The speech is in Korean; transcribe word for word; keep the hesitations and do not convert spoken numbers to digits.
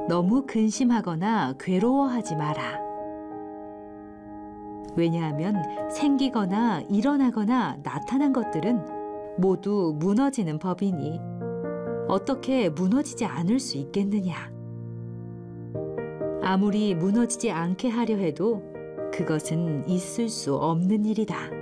너무 근심하거나 괴로워하지 마라. 왜냐하면 생기거나 일어나거나 나타난 것들은 모두 무너지는 법이니 어떻게 무너지지 않을 수 있겠느냐. 아무리 무너지지 않게 하려 해도 그것은 있을 수 없는 일이다.